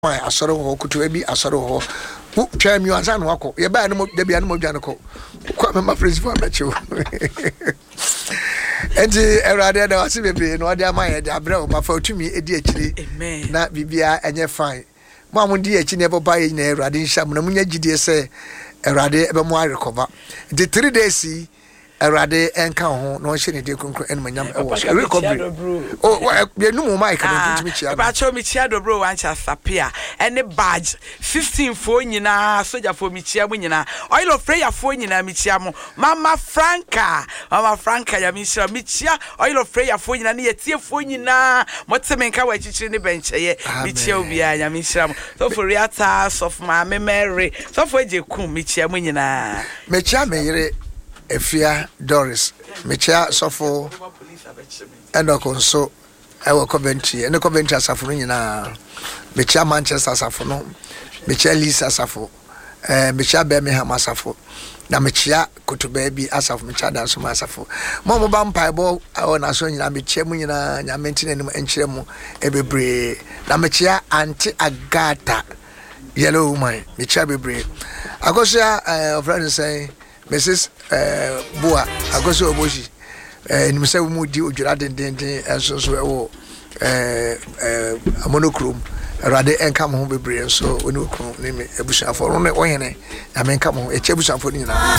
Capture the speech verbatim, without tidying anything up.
my asoro ho kutu ebi asoro ho twa mi ansa no akọ ye ba no da bia no dwane ko kwa ma friends for amecho enti erade da wase bebe no ade ama ye da bra o ma fa otumi edi akire na bibia enye fine mo amudi achi ne boba ye na erade nham na munya gidie se erade ebe mo recover the three days erade enka ho no hye ne de konkro en manyam e wo recovery oh ye nu mo mic na ntimi chia ba cho mi chia do bro wan cha sapia any badge fifteen fo nyina soja fo mi chia mo nyina oil of prayer fo nyina mi chia mo mama franca mama franca ya mi chia mi chia oil of prayer fo nyina ne yetie fo nyina motemenka wa chichiri ne bencheye mi chia obi anya mi chia mo so for reata of my memory so for je kum mi chia mo nyina me chia me yire Efia Doris mechia sofo eno konso ewo Coventry eno Coventry asafo no nyina mechia Manchester asafo no mechia Leeds asafo eh mechia Birmingham asafo na mechia Kotoba bi asafo mechia Danso asafo mo mo ba mpa ebo awo na so nyina mechia mu nyina nya mentine nim enkyere mu ebebre na mechia Auntie Agata Yellow Woman mechia bebre agosia eh of friends say Missus Uh, Boa, I go so Boshi, and Mister Moody, Ujura, and so so, uh, a monochrome, rather, and come home with brain. So, when you name a bush for only one, I mean, come home, a chebush for dinner.